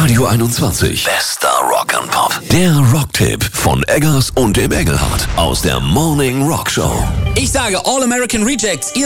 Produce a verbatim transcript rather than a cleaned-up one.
Radio einundzwanzig. Bester Rock'n'Pop. Der Rocktipp von Eggers und dem Engelhardt aus der Morning Rock Show. Ich sage All American Rejects. Ihr